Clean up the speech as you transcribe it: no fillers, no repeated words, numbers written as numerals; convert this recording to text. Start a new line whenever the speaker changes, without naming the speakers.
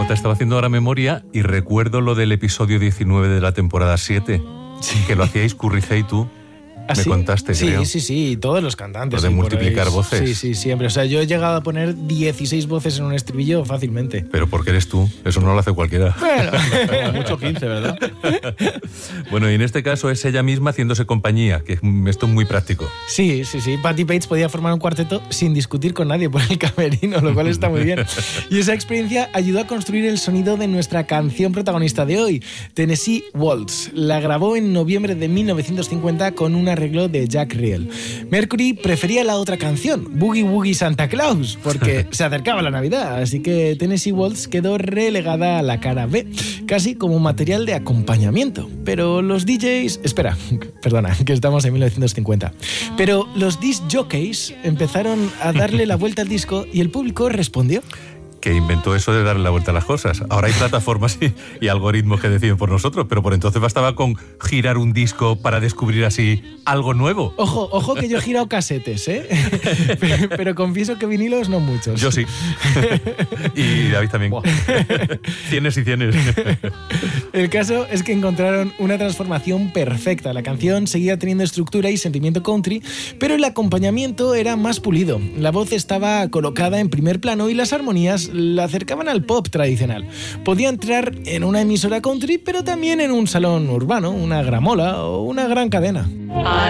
Marta, estaba haciendo ahora memoria y recuerdo lo del episodio 19 de la temporada 7, que lo hacíais Currice y tú.
¿Ah,
Me
sí?
contaste, creo.
Sí, todos los cantantes.
Lo de multiplicar voces.
Sí, siempre. O sea, yo he llegado a poner 16 voces en un estribillo fácilmente.
Pero porque eres tú, eso no lo hace cualquiera.
Bueno,
mucho 15, ¿verdad?
Bueno, y en este caso es ella misma haciéndose compañía, que esto es muy práctico.
Sí. Patti Page podía formar un cuarteto sin discutir con nadie por el camerino, lo cual está muy bien. Y esa experiencia ayudó a construir el sonido de nuestra canción protagonista de hoy, Tennessee Waltz. La grabó en noviembre de 1950 con un arreglo de Jack Riel. Mercury prefería la otra canción, Boogie Woogie Santa Claus, porque se acercaba la Navidad, así que Tennessee Waltz quedó relegada a la cara B, casi como material de acompañamiento. Pero los DJs... Perdona, que estamos en 1950. Pero los disc jockeys empezaron a darle la vuelta al disco y el público respondió.
Que inventó eso de darle la vuelta a las cosas. Ahora hay plataformas y algoritmos que deciden por nosotros, pero por entonces bastaba con girar un disco para descubrir así algo nuevo.
Ojo que yo he girado casetes, ¿eh? Pero confieso que vinilos no muchos.
Yo sí. Y David también. Cienes y cienes.
El caso es que encontraron una transformación perfecta. La canción seguía teniendo estructura y sentimiento country, pero el acompañamiento era más pulido. La voz estaba colocada en primer plano y las armonías la acercaban al pop tradicional. Podía entrar en una emisora country, pero también en un salón urbano, una gramola o una gran cadena.